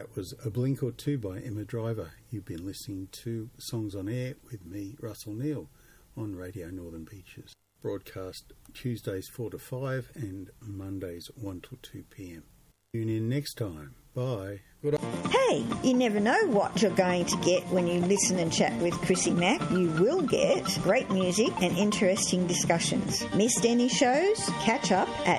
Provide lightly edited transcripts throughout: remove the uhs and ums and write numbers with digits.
That was A Blink or Two by Emma Driver. You've been listening to Songs on Air with me, Russell Neal, on Radio Northern Beaches. Broadcast Tuesdays 4 to 5 and Mondays 1 to 2 p.m. Tune in next time. Bye. Good. Hey, you never know what you're going to get when you listen and chat with Chrissy Mack. You will get great music and interesting discussions. Missed any shows? Catch up at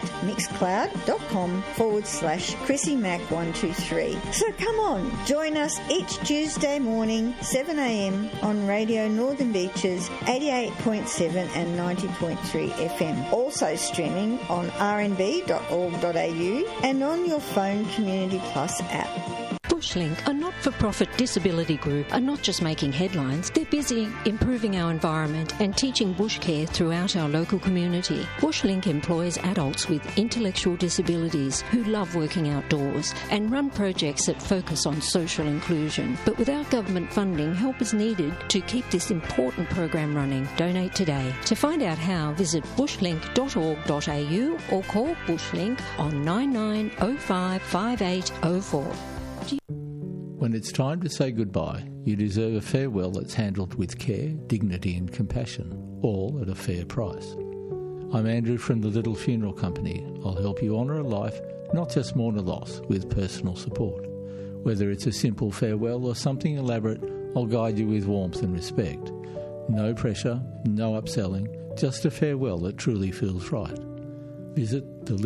mixcloud.com/Chrissy Mack 123. So come on, join us each Tuesday morning, 7 a.m. on Radio Northern Beaches, 88.7 and 90.3 FM. Also streaming on rnb.org.au and on your phone Community Plus app. Bushlink, a not-for-profit disability group, are not just making headlines. They're busy improving our environment and teaching bush care throughout our local community. Bushlink employs adults with intellectual disabilities who love working outdoors and run projects that focus on social inclusion. But without government funding, help is needed to keep this important program running. Donate today. To find out how, visit bushlink.org.au or call Bushlink on 9905 5804. When it's time to say goodbye, you deserve a farewell that's handled with care, dignity and compassion, all at a fair price. I'm Andrew from the Little Funeral Company. I'll help you honour a life, not just mourn a loss, with personal support. Whether it's a simple farewell or something elaborate, I'll guide you with warmth and respect. No pressure, no upselling, just a farewell that truly feels right. Visit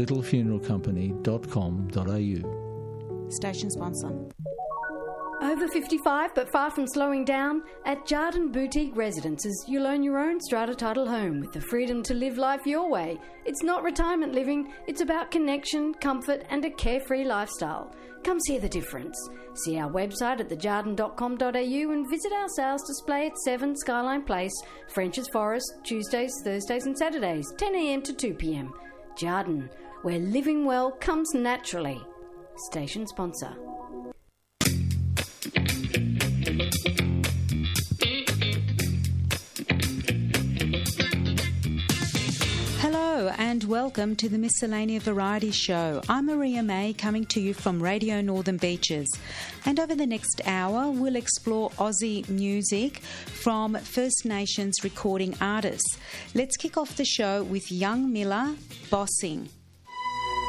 thelittlefuneralcompany.com.au. Station sponsor. Over 55 but far from slowing down? At Jardin Boutique Residences, you'll own your own strata title home with the freedom to live life your way. It's not retirement living, it's about connection, comfort and a carefree lifestyle. Come see the difference. See our website at thejardin.com.au and visit our sales display at 7 Skyline Place, French's Forest, Tuesdays, Thursdays and Saturdays, 10 a.m. to 2 p.m. Jardin, where living well comes naturally. Station sponsor. Hello and welcome to the Miscellanea Variety Show. I'm Maria May, coming to you from Radio Northern Beaches. And over the next hour, we'll explore Aussie music from First Nations recording artists. Let's kick off the show with Young Miller, Bossing.